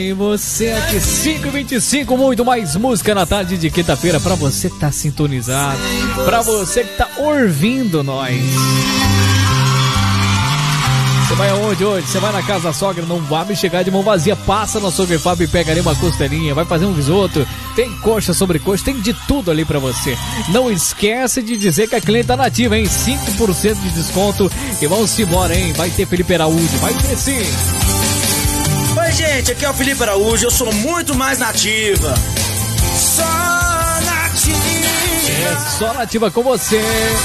E você aqui, 5h25, muito mais música na tarde de quinta-feira pra você que tá sintonizado, pra você que tá ouvindo nós. Você vai aonde hoje? Você vai na casa da sogra, não vai me chegar de mão vazia, passa no açougue Fábio e pega ali uma costelinha, vai fazer um risoto, tem coxa sobre coxa, tem de tudo ali pra você. Não esquece de dizer que a cliente tá nativa, hein? 5% de desconto e vamos embora, hein? Vai ter Felipe Araújo, vai ter sim. Oi, gente, aqui é o Felipe Araújo, eu sou muito mais nativa. Só nativa. É só nativa com você.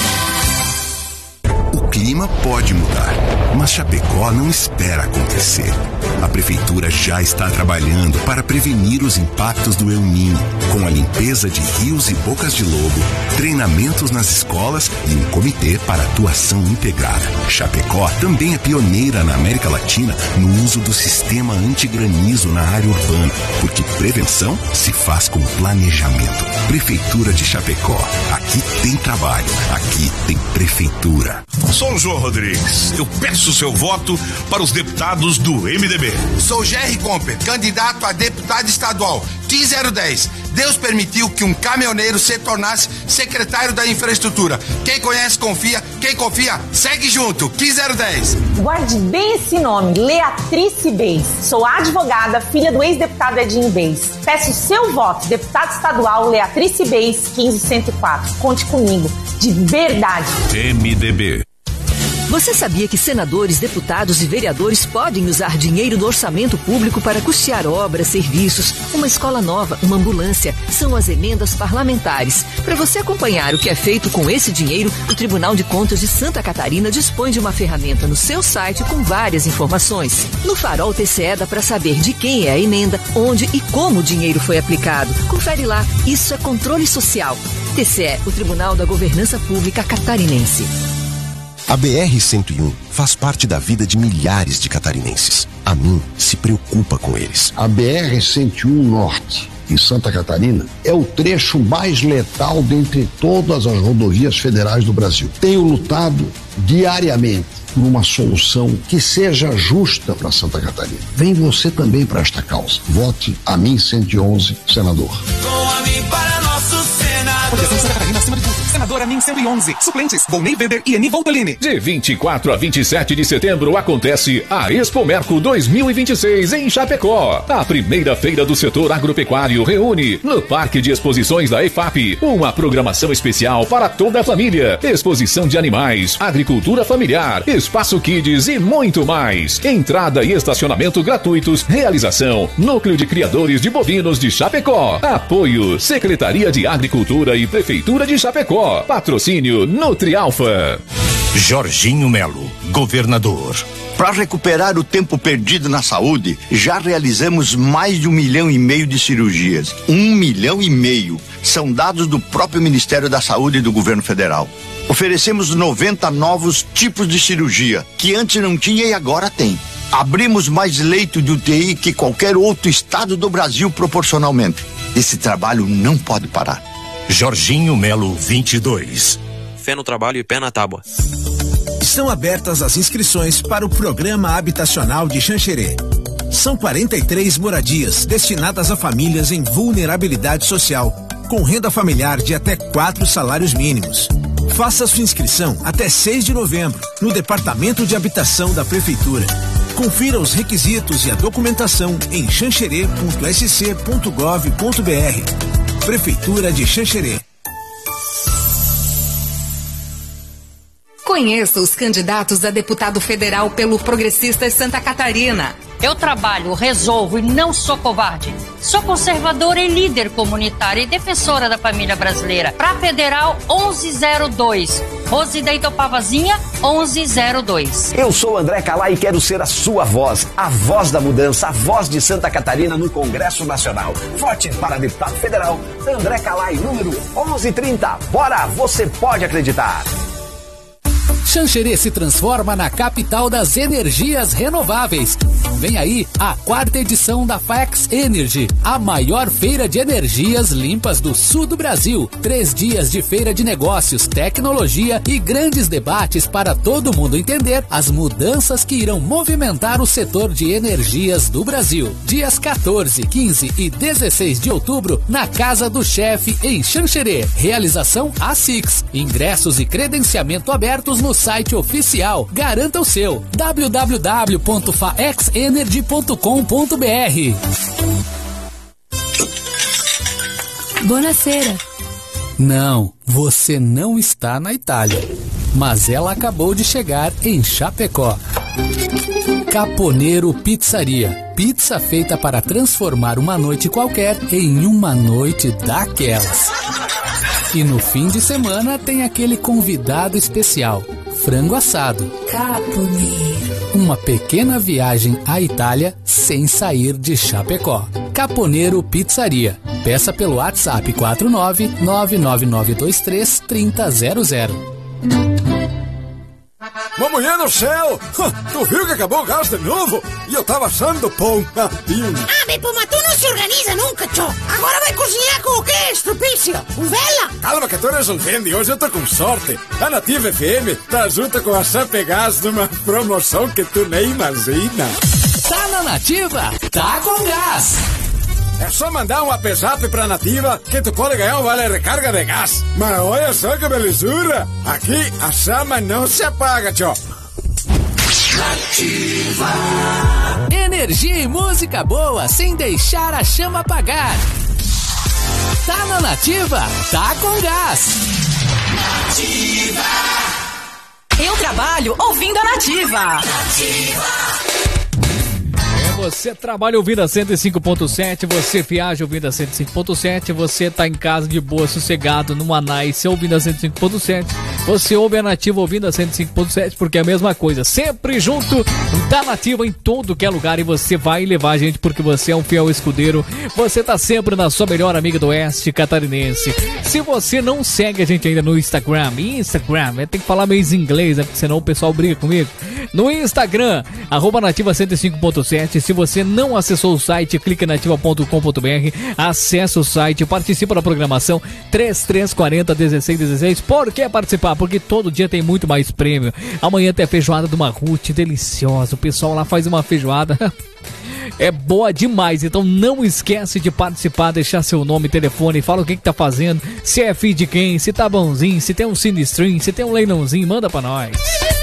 O clima pode mudar, mas Chapecó não espera acontecer. A prefeitura já está trabalhando para prevenir os impactos do El Niño, com a limpeza de rios e bocas de lobo, treinamentos nas escolas e um comitê para atuação integrada. Chapecó também é pioneira na América Latina no uso do sistema antigranizo na área urbana, porque prevenção se faz com planejamento. Prefeitura de Chapecó. Aqui tem trabalho, aqui tem prefeitura. Sou o João Rodrigues. Eu peço seu voto para os deputados do MDB. Sou Jerry Comper, candidato a deputado estadual. 10010. Deus permitiu que um caminhoneiro se tornasse secretário da infraestrutura. Quem conhece, confia. Quem confia, segue junto. 10010. Guarde bem esse nome, Leatrice Beis. Sou advogada, filha do ex-deputado Edinho Beis. Peço seu voto, deputado estadual Leatrice Beis, 15104. Conte comigo, de verdade. MDB. Você sabia que senadores, deputados e vereadores podem usar dinheiro do orçamento público para custear obras, serviços, uma escola nova, uma ambulância? São as emendas parlamentares. Para você acompanhar o que é feito com esse dinheiro, o Tribunal de Contas de Santa Catarina dispõe de uma ferramenta no seu site com várias informações. No Farol TCE dá para saber de quem é a emenda, onde e como o dinheiro foi aplicado. Confere lá, isso é controle social. TCE, o Tribunal da Governança Pública Catarinense. A BR-101 faz parte da vida de milhares de catarinenses. A mim se preocupa com eles. A BR-101 Norte, em Santa Catarina, é o trecho mais letal dentre todas as rodovias federais do Brasil. Tenho lutado diariamente por uma solução que seja justa para Santa Catarina. Vem você também para esta causa. Vote a mim 111, senador. Com a mim para nosso senador. Santa Catarina acima de tudo. Senador Amin 111. Suplentes, Volney Weber e Eni Voltolini. De 24 a 27 de setembro acontece a Expo Merco 2026 em Chapecó. A primeira feira do setor agropecuário reúne no Parque de Exposições da EFAP uma programação especial para toda a família. Exposição de animais, agricultura familiar, espaço kids e muito mais. Entrada e estacionamento gratuitos. Realização: Núcleo de Criadores de Bovinos de Chapecó. Apoio: Secretaria de Agricultura e Prefeitura de Chapecó. Patrocínio Nutrialfa. Jorginho Melo, governador. Para recuperar o tempo perdido na saúde, já realizamos mais de 1,5 milhão de cirurgias. 1,5 milhão. São dados do próprio Ministério da Saúde e do Governo Federal. Oferecemos 90 novos tipos de cirurgia, que antes não tinha e agora tem. Abrimos mais leito de UTI que qualquer outro estado do Brasil proporcionalmente. Esse trabalho não pode parar. Jorginho Melo 22. Fé no trabalho e pé na tábua. Estão abertas as inscrições para o Programa Habitacional de Xanxerê. São 43 moradias destinadas a famílias em vulnerabilidade social, com renda familiar de até 4 salários mínimos. Faça sua inscrição até 6 de novembro no Departamento de Habitação da Prefeitura. Confira os requisitos e a documentação em xanxerê.sc.gov.br. Prefeitura de Xanxerê. Conheça os candidatos a deputado federal pelo Progressistas Santa Catarina. Eu trabalho, resolvo e não sou covarde. Sou conservadora e líder comunitária e defensora da família brasileira. Pra federal, 1102. Rosideito Pavazinha, 1102. Eu sou André Calai e quero ser a sua voz, a voz da mudança, a voz de Santa Catarina no Congresso Nacional. Vote para deputado federal, André Calai, número 1130. Bora, você pode acreditar. Xanxerê se transforma na capital das energias renováveis. Vem aí a 4ª edição da Fax Energy, a maior feira de energias limpas do sul do Brasil. 3 dias de feira de negócios, tecnologia e grandes debates para todo mundo entender as mudanças que irão movimentar o setor de energias do Brasil. Dias 14, 15 e 16 de outubro na Casa do Chefe em Xanxerê. Realização A6. Ingressos e credenciamento abertos no site oficial. Garanta o seu. www.faexenergy.com.br. Buonasera. Não, você não está na Itália, mas ela acabou de chegar em Chapecó. Caponeiro Pizzaria. Pizza feita para transformar uma noite qualquer em uma noite daquelas. E no fim de semana tem aquele convidado especial, frango assado. Caponeiro. Uma pequena viagem à Itália sem sair de Chapecó. Caponeiro Pizzaria. Peça pelo WhatsApp 49999233000. Mamãe do céu! Tu viu que acabou o gás de novo? E eu tava assando pão. Ah, Beppo, mas tu não se organiza nunca, tchô. Agora vai cozinhar com o quê, estrupício? Com vela? Calma que eu tô resolvendo e hoje eu tô com sorte. A Nativa FM tá junto com a Chapegás numa promoção que tu nem imagina. Tá na Nativa? Tá com gás! É só mandar um WhatsApp pra Nativa que tu pode ganhar um vale recarga de gás. Mas olha só que belezura! Aqui a chama não se apaga, tchau. Nativa. Energia e música boa sem deixar a chama apagar. Tá na Nativa? Tá com gás. Nativa. Eu trabalho ouvindo a Nativa. Nativa. Você trabalha ouvindo a 105.7, você viaja ouvindo a 105.7, você tá em casa de boa, sossegado, numa nice ouvindo a 105.7, você ouve a Nativa ouvindo a 105.7, porque é a mesma coisa, sempre junto da Nativa em todo que é lugar, e você vai levar a gente porque você é um fiel escudeiro, você tá sempre na sua melhor amiga do Oeste Catarinense. Se você não segue a gente ainda no Instagram, tem que falar meio em inglês, né, porque senão o pessoal briga comigo. No Instagram, @Nativa 105.7. Se você não acessou o site, clique em nativa.com.br, acesse o site, participa da programação 3340-1616. Por que participar? Porque todo dia tem muito mais prêmio. Amanhã tem a feijoada do Marrute, deliciosa. O pessoal lá faz uma feijoada é boa demais, então não esquece de participar, deixar seu nome, telefone, fala o que tá fazendo, se é filho de quem, se tá bonzinho, se tem um sinistrinho, se tem um leilãozinho, manda pra nós.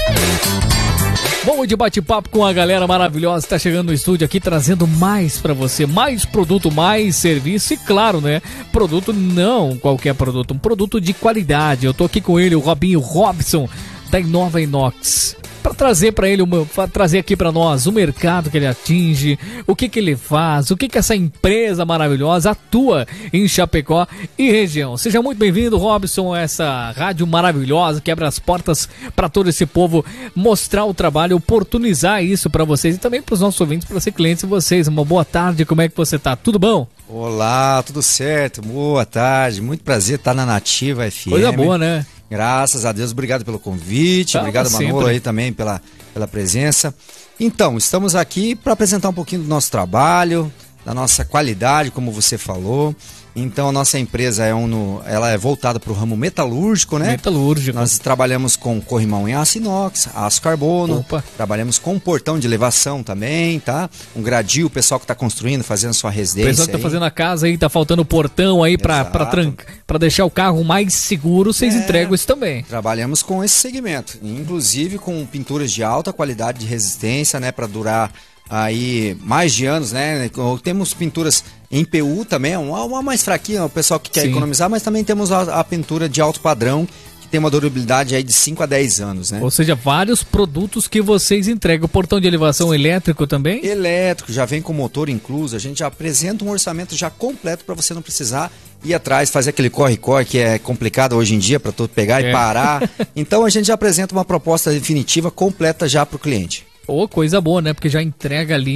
Vamos de bate-papo com a galera maravilhosa que tá chegando no estúdio aqui, trazendo mais pra você, mais produto, mais serviço e claro, né, produto não qualquer produto, um produto de qualidade. Eu tô aqui com ele, o Robinho Robson, da Inova Inox, para trazer para ele, trazer aqui para nós o mercado que ele atinge, o que ele faz, o que essa empresa maravilhosa atua em Chapecó e região. Seja muito bem-vindo, Robson, a essa rádio maravilhosa que abre as portas para todo esse povo mostrar o trabalho, oportunizar isso para vocês e também para os nossos ouvintes, para ser clientes de vocês. Uma boa tarde, como é que você tá? Tudo bom? Olá, tudo certo? Boa tarde, muito prazer estar na Nativa FM. Coisa boa, né? Graças a Deus, obrigado pelo convite, obrigado Manolo aí também pela presença. Então, estamos aqui para apresentar um pouquinho do nosso trabalho, da nossa qualidade, como você falou. Então, a nossa empresa ela é voltada para o ramo metalúrgico, né? Metalúrgico. Nós trabalhamos com corrimão em aço inox, aço carbono. Opa. Trabalhamos com portão de elevação também, tá? Um gradil, o pessoal que está construindo, fazendo sua residência. O pessoal que está fazendo a casa aí, tá faltando portão aí para deixar o carro mais seguro, vocês entregam isso também. Trabalhamos com esse segmento, inclusive com pinturas de alta qualidade de resistência, né? Para durar aí mais de anos, né? Temos pinturas em PU também, uma mais fraquinha, o pessoal que quer economizar, mas também temos a pintura de alto padrão, que tem uma durabilidade aí de 5 a 10 anos, né? Ou seja, vários produtos que vocês entregam. O portão de elevação elétrico também? Elétrico, já vem com motor incluso, a gente já apresenta um orçamento já completo para você não precisar ir atrás, fazer aquele corre-corre que é complicado hoje em dia para tu pegar e parar. Então a gente já apresenta uma proposta definitiva completa já para o cliente. Coisa boa, né? Porque já entrega ali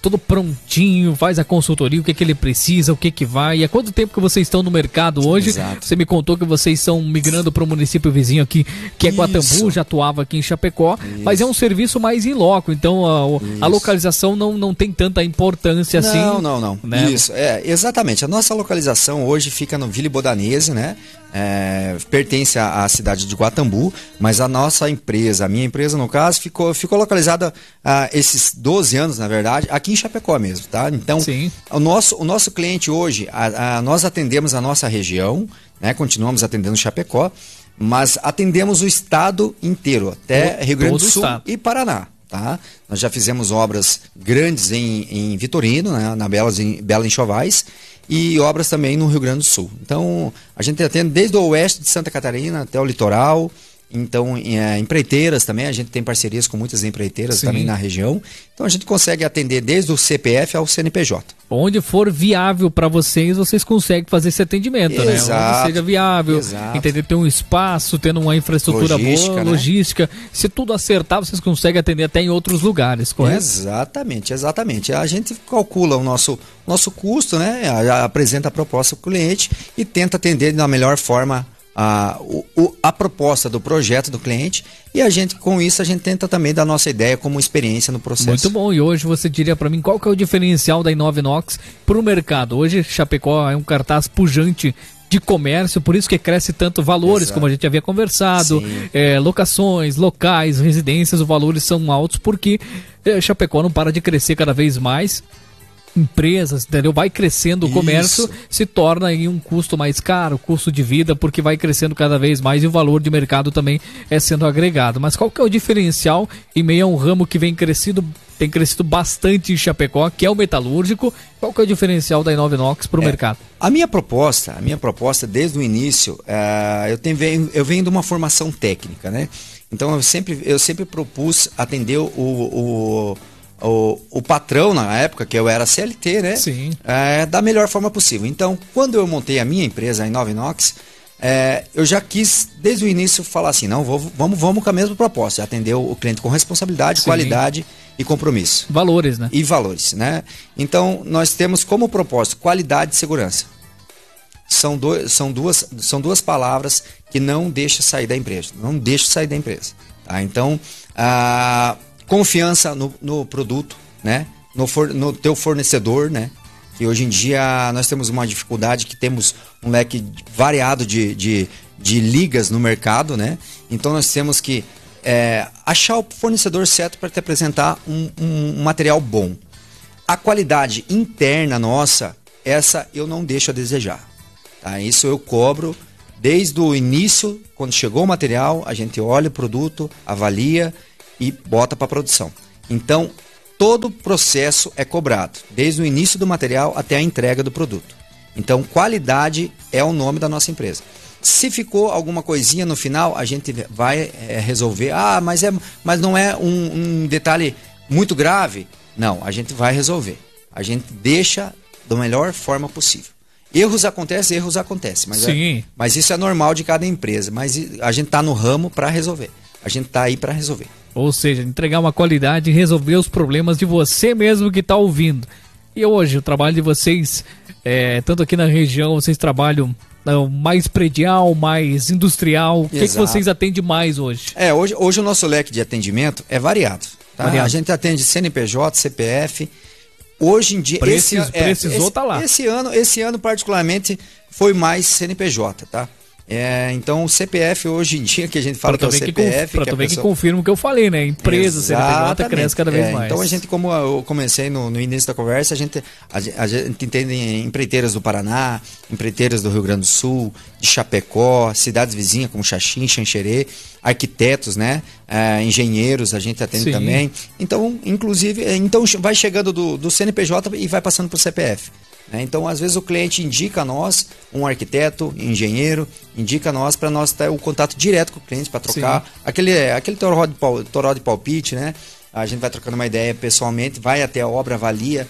todo prontinho, faz a consultoria, o que ele precisa, o que vai. E há quanto tempo que vocês estão no mercado hoje? Exato. Você me contou que vocês estão migrando para o município vizinho aqui, que é Guatambu, já atuava aqui em Chapecó, mas é um serviço mais in loco, então a localização não tem tanta importância assim. Não. Né? Isso, exatamente. A nossa localização hoje fica no Vila Bodanese, né? Pertence à cidade de Guatambu, mas a nossa empresa, a minha empresa no caso, ficou localizada esses 12 anos, na verdade, aqui em Chapecó mesmo, tá? Então, o nosso cliente hoje, nós atendemos a nossa região, né? Continuamos atendendo Chapecó, mas atendemos o estado inteiro, até Rio Grande do Sul e Paraná. Tá? Nós já fizemos obras grandes em Vitorino, né? Na Bela Enxovais, e obras também no Rio Grande do Sul. Então, a gente atende desde o oeste de Santa Catarina até o litoral. Então, empreiteiras também, a gente tem parcerias com muitas empreiteiras também na região. Então, a gente consegue atender desde o CPF ao CNPJ. Onde for viável para vocês conseguem fazer esse atendimento, né? Onde seja viável, entender, ter um espaço, tendo uma infraestrutura boa, logística. Se tudo acertar, vocês conseguem atender até em outros lugares, correto? Exatamente. A gente calcula o nosso custo, né? Apresenta a proposta para o cliente e tenta atender da melhor forma a proposta do projeto do cliente, e com isso a gente tenta também dar nossa ideia como experiência no processo. Muito bom. E hoje você diria para mim qual que é o diferencial da Inovinox para o mercado? Hoje Chapecó é um cartaz pujante de comércio, por isso que cresce tanto valores, como a gente havia conversado, locações, locais, residências, os valores são altos porque Chapecó não para de crescer cada vez mais. Empresas, entendeu? Vai crescendo o comércio, se torna aí um custo mais caro, custo de vida, porque vai crescendo cada vez mais e o valor de mercado também é sendo agregado. Mas qual que é o diferencial em meio a um ramo que tem crescido bastante em Chapecó, que é o metalúrgico? Qual que é o diferencial da Inovinox para o mercado? A minha proposta desde o início, eu venho de uma formação técnica, né? Então eu sempre propus atender o patrão na época, que eu era CLT, né? Sim. Da melhor forma possível. Então, quando eu montei a minha empresa, a Inovinox, eu já quis, desde o início, falar assim, não, vamos com a mesma proposta, atender o cliente com responsabilidade, qualidade e compromisso. Valores, né? E valores, né? Então, nós temos como propósito qualidade e segurança. São duas palavras que não deixam sair da empresa. Não deixam sair da empresa. Tá? Então, confiança no produto, né? No teu fornecedor, né? Que hoje em dia nós temos uma dificuldade, que temos um leque variado de ligas no mercado, né? Então nós temos que achar o fornecedor certo para te apresentar um material bom. A qualidade interna nossa, essa eu não deixo a desejar. Tá? Isso eu cobro desde o início, quando chegou o material, a gente olha o produto, avalia e bota para produção. Então, todo o processo é cobrado, desde o início do material até a entrega do produto. Então, qualidade é o nome da nossa empresa. Se ficou alguma coisinha no final, a gente vai resolver. Mas não é um detalhe muito grave? Não, a gente vai resolver. A gente deixa da melhor forma possível. Erros acontecem, mas isso é normal de cada empresa. Mas a gente está no ramo para resolver. A gente está aí para resolver. Ou seja, entregar uma qualidade e resolver os problemas de você mesmo que está ouvindo. E hoje, o trabalho de vocês, tanto aqui na região, vocês trabalham mais predial, mais industrial. O que vocês atendem mais hoje? Hoje o nosso leque de atendimento é variado. Tá? A gente atende CNPJ, CPF. Hoje em dia... Precisou, tá lá. Esse ano, particularmente, foi mais CNPJ, tá? Então o CPF hoje em dia, que a gente fala que é o CPF... Para também que confirma o que eu falei, né? Empresa, CNPJ cresce cada vez mais. Então a gente, como eu comecei no início da conversa, a gente entende empreiteiras do Paraná, empreiteiras do Rio Grande do Sul, de Chapecó, cidades vizinhas como Xaxim, Xanxerê, arquitetos, né? Engenheiros a gente atende também. Então, inclusive, vai chegando do CNPJ e vai passando para o CPF. Então, às vezes o cliente indica a nós, um arquiteto, engenheiro, indica a nós para nós ter o contato direto com o cliente para trocar aquele toró de palpite, né? A gente vai trocando uma ideia pessoalmente, vai até a obra, avalia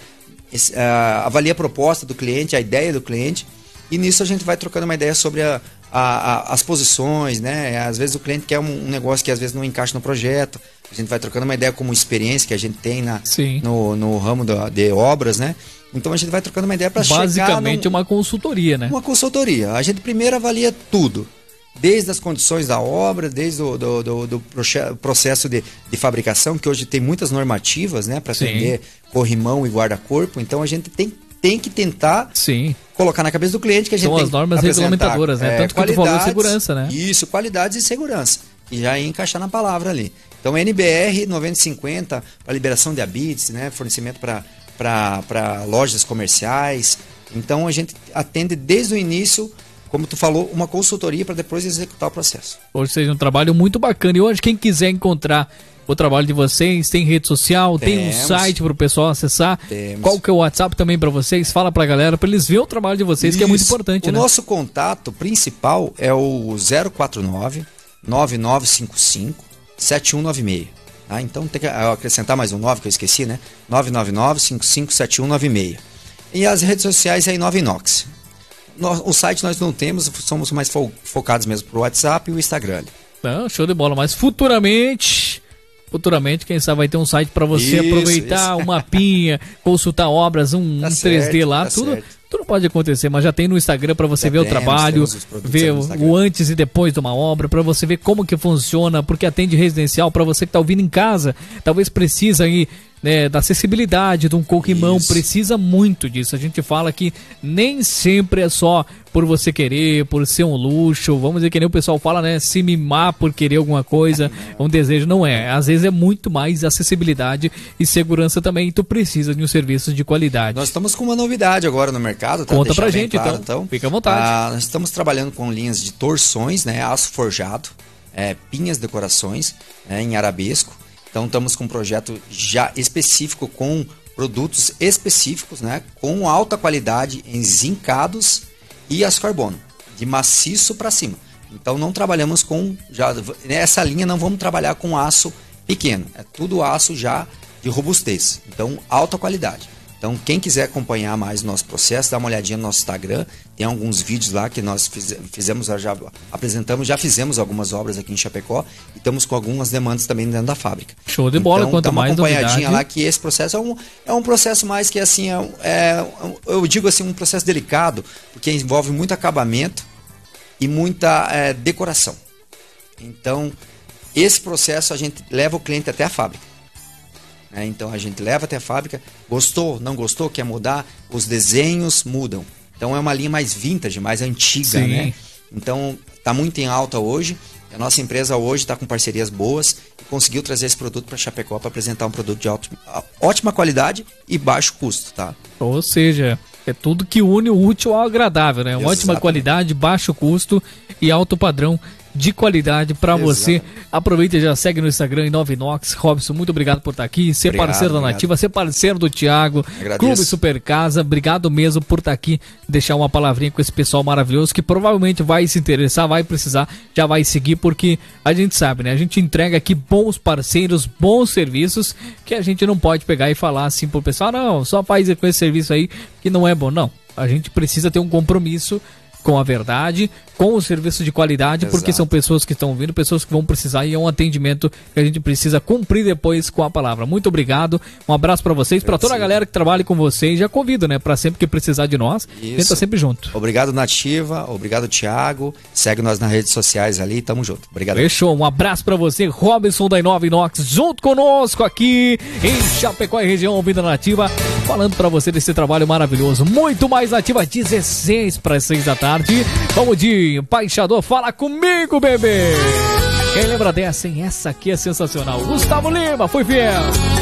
a proposta do cliente, a ideia do cliente, e nisso a gente vai trocando uma ideia sobre as posições, né? Às vezes o cliente quer um negócio que às vezes não encaixa no projeto, A gente vai trocando uma ideia como experiência que a gente tem no ramo de obras, né? Então a gente vai trocando uma ideia para chegar... Basicamente uma consultoria, né? Uma consultoria. A gente primeiro avalia tudo. Desde as condições da obra, desde do processo de fabricação, que hoje tem muitas normativas, né? Para atender corrimão e guarda-corpo. Então a gente tem que tentar colocar na cabeça do cliente que a gente São tem as normas regulamentadoras, né? Tanto que tu falou segurança, né? Isso, qualidades e segurança. E já ia encaixar na palavra ali. Então, NBR 9050, para liberação de habites, né? Fornecimento para lojas comerciais. Então, a gente atende desde o início, como tu falou, uma consultoria para depois executar o processo. Ou seja, um trabalho muito bacana. E hoje, quem quiser encontrar o trabalho de vocês, tem rede social, tem um site para o pessoal acessar. Qual que é o WhatsApp também para vocês? Fala para a galera, para eles verem o trabalho de vocês, que é muito importante, né? O nosso contato principal é o 049 9955 7196. Tá? Então tem que acrescentar mais um 9 que eu esqueci, né? 999-557196. E as redes sociais é Inovinox. O site nós não temos, somos mais focados mesmo pro WhatsApp e o Instagram. Não, show de bola, mas futuramente, quem sabe vai ter um site para você aproveitar um mapinha, consultar obras, um 3D lá, tudo pode acontecer, mas já tem no Instagram para você ver o trabalho, ver o antes e depois de uma obra, para você ver como que funciona, porque atende residencial, para você que está ouvindo em casa, talvez precisa aí, né, da acessibilidade de um corrimão, precisa muito disso. A gente fala que nem sempre é só por você querer, por ser um luxo, vamos dizer que nem o pessoal fala, né, se mimar por querer alguma coisa, um desejo, não é. Às vezes é muito mais acessibilidade e segurança também, e tu precisa de um serviço de qualidade. Nós estamos com uma novidade agora no mercado, tá? Conta pra gente, claro, então, fica à vontade. Nós estamos trabalhando com linhas de torções, né, aço forjado, pinhas decorações, em arabesco. Então estamos com um projeto já específico, com produtos específicos, né, com alta qualidade em zincados e aço carbono, de maciço para cima. Então não trabalhamos com, nessa linha não vamos trabalhar com aço pequeno, é tudo aço já de robustez, então alta qualidade. Então quem quiser acompanhar mais o nosso processo, dá uma olhadinha no nosso Instagram, tem alguns vídeos lá que nós já fizemos algumas obras aqui em Chapecó e estamos com algumas demandas também dentro da fábrica. Show de bola, quanto mais acompanhadinha novidade lá, que esse processo é um processo mais que assim, eu digo assim, um processo delicado, porque envolve muito acabamento e muita decoração. Então esse processo a gente leva o cliente até a fábrica. Então a gente leva até a fábrica, gostou, não gostou, quer mudar, os desenhos mudam. Então é uma linha mais vintage, mais antiga, né? Então está muito em alta hoje. A nossa empresa hoje está com parcerias boas e conseguiu trazer esse produto para Chapecó para apresentar um produto de ótima qualidade e baixo custo, tá? Ou seja, é tudo que une o útil ao agradável, né? Exatamente. Ótima qualidade, baixo custo e alto padrão de qualidade para você. Aproveita e já segue no Instagram Inovinox. Robson, muito obrigado por estar aqui, ser parceiro da Nativa, ser parceiro do Thiago, Clube Super Casa. Obrigado mesmo por estar aqui, deixar uma palavrinha com esse pessoal maravilhoso que provavelmente vai se interessar, vai precisar, já vai seguir, porque a gente sabe, né? A gente entrega aqui bons parceiros, bons serviços, que a gente não pode pegar e falar assim pro pessoal, não, só faz com esse serviço aí que não é bom. Não, a gente precisa ter um compromisso com a verdade, com o serviço de qualidade, porque são pessoas que estão vindo, pessoas que vão precisar, e é um atendimento que a gente precisa cumprir depois com a palavra. Muito obrigado, um abraço para vocês, para toda a galera que trabalha com vocês, já convido, né, para sempre que precisar de nós, a gente tá sempre junto. Obrigado, Nativa, obrigado, Thiago, segue nós nas redes sociais ali, tamo junto. Obrigado. Fechou, um abraço para você, Robson da Inovinox, junto conosco aqui em Chapecó e região, ouvindo a Nativa, falando para você desse trabalho maravilhoso. Muito mais Nativa, 16 para 6 da tarde. Vamos de embaixador, fala comigo, bebê. Quem lembra dessa, hein? Essa aqui é sensacional. Gustavo Lima, foi fiel.